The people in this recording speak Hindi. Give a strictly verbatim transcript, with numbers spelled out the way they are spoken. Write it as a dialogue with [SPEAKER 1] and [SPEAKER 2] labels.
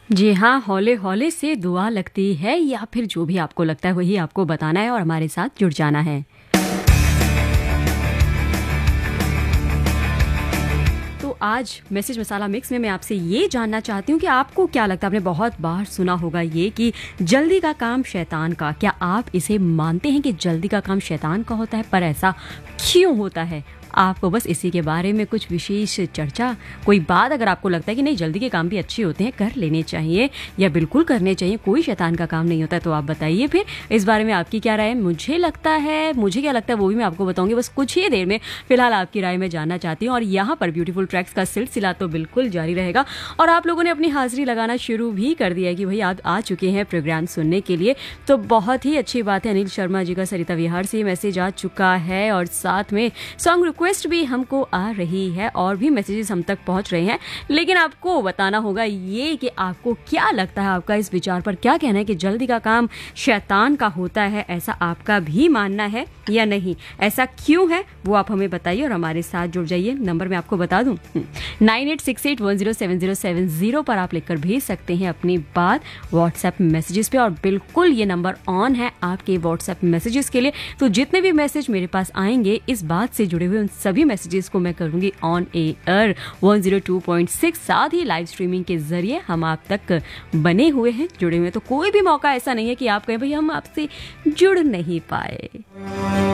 [SPEAKER 1] जी हाँ, हौले-हौले से दुआ लगती है या फिर जो भी आपको लगता है वही आपको बताना है और हमारे साथ जुड़ जाना है। तो आज मैसेज मसाला मिक्स में मैं आपसे ये जानना चाहती हूँ कि आपको क्या लगता है, आपने बहुत बार सुना होगा ये कि जल्दी का काम शैतान का। क्या आप इसे मानते हैं कि जल्दी का काम शैतान का होता है? पर ऐसा क्यों होता है? आपको बस इसी के बारे में कुछ विशेष चर्चा, कोई बात अगर आपको लगता है कि नहीं जल्दी के काम भी अच्छे होते हैं, कर लेने चाहिए या बिल्कुल करने चाहिए, कोई शैतान का काम नहीं होता है, तो आप बताइए फिर इस बारे में आपकी क्या राय है। मुझे लगता है मुझे क्या लगता है वो भी मैं आपको बताऊंगी बस कुछ ही देर में। फिलहाल आपकी राय मैं जानना चाहती हूँ और यहाँ पर ब्यूटीफुल ट्रैक्स का सिलसिला तो बिल्कुल जारी रहेगा और आप लोगों ने अपनी हाजिरी लगाना शुरू भी कर दिया है कि भाई आप आ चुके हैं प्रोग्राम सुनने के लिए, तो बहुत ही अच्छी बात है। अनिल शर्मा जी का सरिता विहार से मैसेज आ चुका है और साथ में सॉन्ग रिक्वेस्ट भी हमको आ रही है और भी मैसेजेस हम तक पहुंच रहे हैं। लेकिन आपको बताना होगा ये कि आपको क्या लगता है, आपका इस विचार पर क्या कहना है कि जल्दी का काम शैतान का होता है, ऐसा आपका भी मानना है या नहीं, ऐसा क्यों है वो आप हमें बताइए और हमारे साथ जुड़ जाइए। नंबर मैं आपको बता दूं nine eight six eight one zero seven zero seven zero पर आप लिखकर भेज सकते हैं अपनी बात व्हाट्सएप मैसेजेस पे और बिल्कुल ये नंबर ऑन है आपके व्हाट्सएप मैसेजेस के लिए। तो जितने भी मैसेज मेरे पास आएंगे इस बात से जुड़े हुए उन सभी मैसेजेस को मैं करूंगी on air one zero two point six. साथ ही लाइव स्ट्रीमिंग के जरिए हम आप तक बने हुए हैं, जुड़े हुए हैं, तो कोई भी मौका ऐसा नहीं है कि आप कहें भाई हम आपसे जुड़ नहीं पाए।